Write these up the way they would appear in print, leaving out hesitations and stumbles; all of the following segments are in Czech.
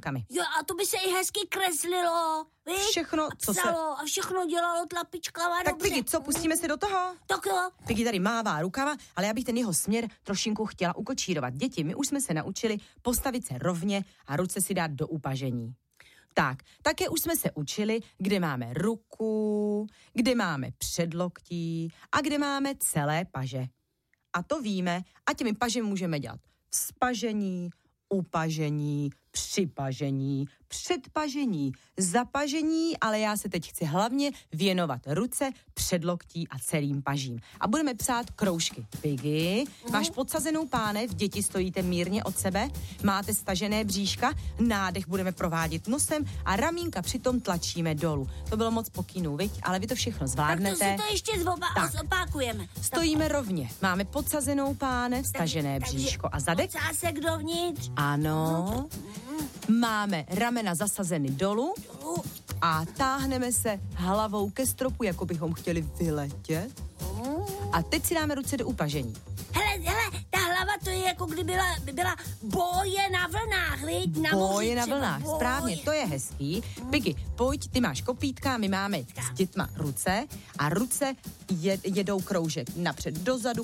tlapičkami. Jo, a to by se i hezky kreslilo, víš? Všechno, co psalo, a všechno dělalo tlapičkama. Tak Piggy, co, pustíme se do toho? Tak jo. Piggy tady mává rukama, ale já bych ten jeho směr trošinku chtěla ukočírovat. Děti, my už jsme se naučili postavit se rovně a ruce si dát do upažení. Tak, také už jsme se učili, kde máme ruku, kde máme předloktí a kde máme celé paže. A to víme a těmi pažemi můžeme dělat vzpažení, upažení, připažení, předpažení, zapažení, ale já se teď chci hlavně věnovat ruce, předloktí a celým pažím. A budeme psát kroužky. Piggy, máš podsazenou pánev, děti stojíte mírně od sebe, máte stažené bříška, nádech budeme provádět nosem a ramínka přitom tlačíme dolů. To bylo moc pokynů, viď? Ale vy to všechno zvládnete. Tak to si to ještě zopakujeme. Stojíme rovně, máme podsazenou pánev, stažené bříško a zadek. Ocásek dovnitř. Ano. Máme ramena zasazeny dolů a táhneme se hlavou ke stropu, jako bychom chtěli vyletět. A teď si dáme ruce do upažení. Hele, ta hlava to je jako kdyby byla boje na vlnách, viď? Boje na vlnách, správně, to je hezký. Piggy, pojď, ty máš kopítka, my máme s dětma ruce a ruce jedou kroužek. Napřed dozadu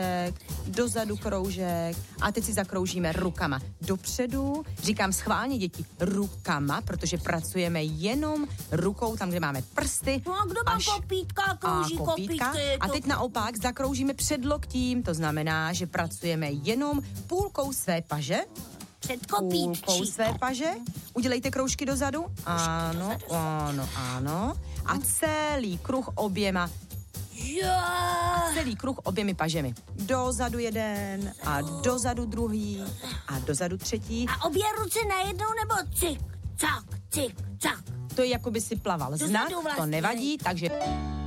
kroužek a teď si zakroužíme rukama dopředu. Říkám schválně děti rukama, protože pracujeme jenom rukou, tam, kde máme prsty. No a kdo má kopítka, krouží kopítky. A teď naopak zakroužíme předloktím, to znamená, že pracujeme jenom půlkou své paže. Před kopítčí. Půlkou své paže. Udělejte kroužky dozadu. Ano. A celý kruh oběma. A celý kruh oběmi pažemi. Dozadu jeden a dozadu druhý a dozadu třetí. A obě ruce najednou nebo cik, cak, cik, cak. To je jako by si plaval. Znak, to nevadí, takže...